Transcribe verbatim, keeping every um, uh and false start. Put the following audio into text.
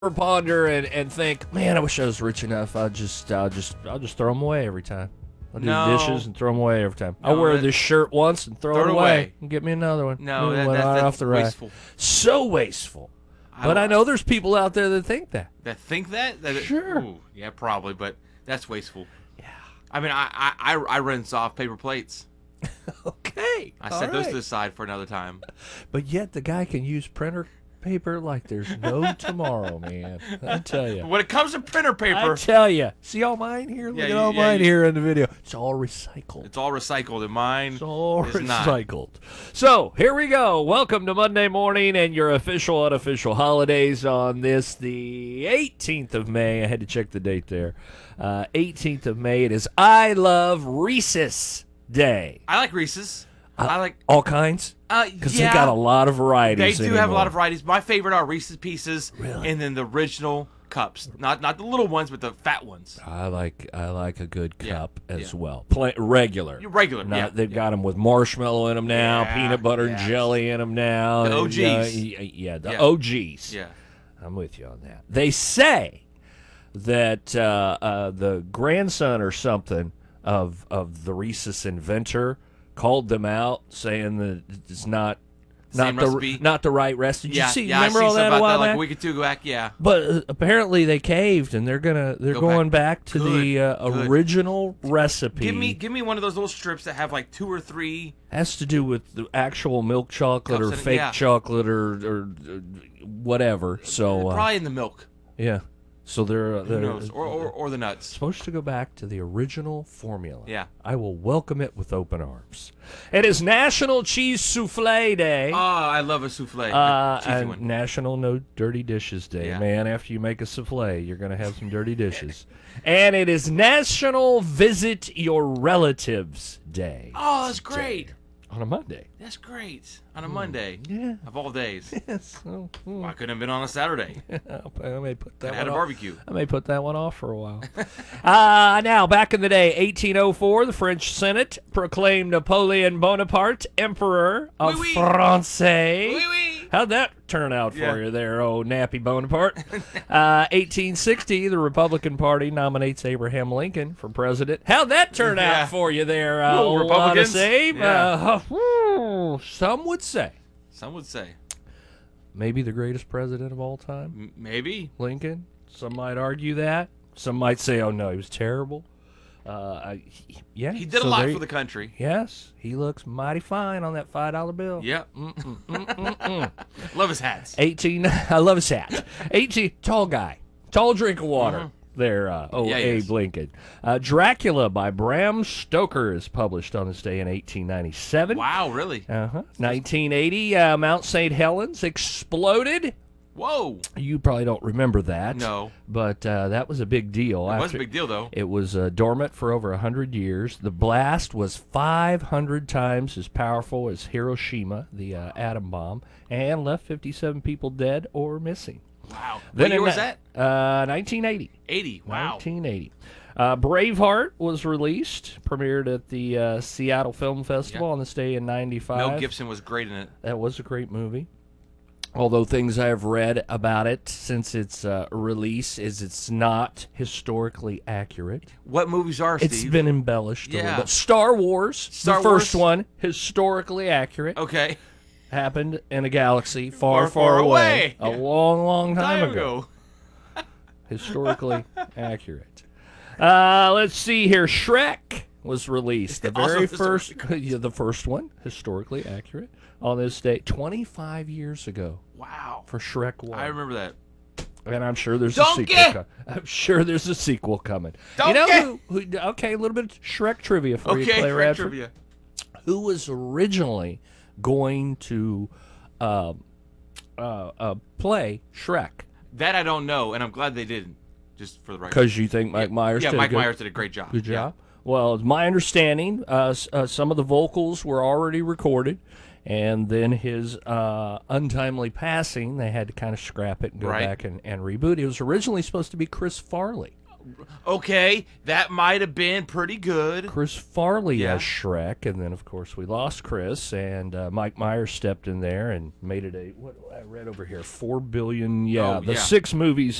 ponder and, and think, man, I wish I was rich enough. I'll just, I'll just, I'll just throw them away every time. I'll do No. the dishes and throw them away every time. No, I'll wear that- this shirt once and throw, Throw it it away. away. And get me another one. No, New that, one that, right that's off the rack. wasteful. So wasteful. But I, know there's people out there that think that. That think that? that it- Sure. ooh, yeah, probably, but that's wasteful. Yeah. I mean, I I, I, I rinse off paper plates. Okay. I all set those right. to the side for another time. But yet the guy can use printer paper like there's no tomorrow, man. I tell you. When it comes to printer I paper, tell you. See all mine here? Look Yeah, at you- all yeah, mine you- here in the video. It's all recycled. it's all recycled, and mine It's all is not. recycled. So here we go. Welcome to Monday morning and your official, unofficial holidays on this, the eighteenth of May. I had to check the date there. Uh, eighteenth of May. It is I Love Reese's Day. I like Reese's. I like. All kinds? Uh, Because yeah, they got a lot of They varieties. do have a anymore. lot of varieties. My favorite are Reese's Pieces, Really? and then the original cups. Not not the little ones, but the fat ones. I like I like a good Yeah, cup as yeah. well. Pla regular. You're regular, Not, yeah. They've yeah. got them with marshmallow in them now, Yeah, peanut butter and yes. jelly in them now. The and, O Gs. uh, y- yeah, the Yeah. O Gs. Yeah. I'm with you on that. They say that uh, uh, the grandson or something of of the Reese's inventor called them out, saying that it's not Same not the recipe? not the right recipe. Did yeah, you see? yeah, remember I see all that something a about while that like back? a week or two back. Yeah. But uh, apparently they caved, and they're gonna they're Go going back, to Good, the uh, good. original recipe. Give me give me one of those little strips that have like two or three. Has to do with the actual milk chocolate Cups or in it, fake yeah. chocolate or, or, uh whatever. So uh, Probably in the milk. yeah, so they're, uh, Who they're knows? Or, or or the nuts. supposed to go back to the original formula. Yeah. I will welcome it with open arms. It is National Cheese Souffle Day. Oh, I love a souffle. Uh, a cheesy and one. National No Dirty Dishes Day. Yeah. Man, after you make a souffle, you're going to have some dirty dishes. And it is National Visit Your Relatives Day. Oh, that's great. On a Monday. That's great. On a Monday. Yeah. Of all days. Yes. Oh, hmm. Why couldn't have been on a Saturday? I may put that I had one a off. barbecue. I may put that one off for a while. uh, now, back in the day, eighteen oh four, the French Senate proclaimed Napoleon Bonaparte Emperor of Oui, oui. France. Oui, oui. How'd that turn out for Yeah. you there, oh nappy Bonaparte? uh, eighteen sixty, the Republican Party nominates Abraham Lincoln for president. How'd that turn Yeah. out for you there, uh, Ooh, old Republicans? Odyssey? Yeah. Uh, whew, some would say Some would say. maybe the greatest president of all time. M- maybe. Lincoln. Some might argue that. Some might say, "Oh no, he was terrible." Uh, I, he- yeah, He did so a lot there- for the country. Yes, he looks mighty fine on that five dollar bill. Yep. Mm-mm, mm-mm, mm. Love his hats. Eighteen. I love his hat. Eighteen. Tall guy. Tall drink of water. Mhm. There. Uh, oh, Yeah, he Abe is. Lincoln. Uh, Dracula by Bram Stoker is published on this day in eighteen ninety-seven. Wow, really? Uh-huh. nineteen eighty. Uh, Mount Saint Helens exploded. Whoa. You probably don't remember that. No. But uh, that was a big deal. It was a After- big deal, though. It was uh, dormant for over one hundred years. The blast was five hundred times as powerful as Hiroshima, the uh, atom bomb, and left fifty-seven people dead or missing. Wow. Then What year in was ni- that? Uh, nineteen eighty. eighty. Wow. nineteen eighty. Uh, Braveheart was released, premiered at the uh, Seattle Film Festival Yeah. on this day in ninety-five. Mel Gibson was great in it. That was a great movie. Although things I have read about it since its uh, release is it's not historically accurate. What movies are, Steve? It's been embellished a Yeah. little bit. Star Wars, Star the first Wars? one, historically accurate, Okay. happened in a galaxy far, Far, far, far away, away. a long, long time, Time ago. ago. Historically accurate. Uh, let's see here. Shrek was released. The Also very first, historically yeah, the first one, historically accurate, on this day, twenty-five years ago Wow. for Shrek one. I remember that. And I'm sure there's Donkey! a sequel. Com- I'm sure there's a sequel coming. You know Donkey! who, who? Okay, a little bit of Shrek trivia for you, Okay, Clay Shrek Radford. trivia. Who was originally going to uh, uh, uh, play Shrek? That I don't know, and I'm glad they didn't. Just for the record. Because you think Mike Myers Yeah, did a Mike good, Myers did a great job. good Yeah. job? Well, it's my understanding, uh, s- uh, some of the vocals were already recorded, and then his uh, untimely passing, they had to kind of scrap it and go Right. back and, and reboot. It was originally supposed to be Chris Farley. Okay, that might have been pretty good. Chris Farley Yeah. as Shrek, and then of course we lost Chris, and uh, Mike Myers stepped in there and made it a what I read over here four billion. Yeah, Oh, the yeah. six movies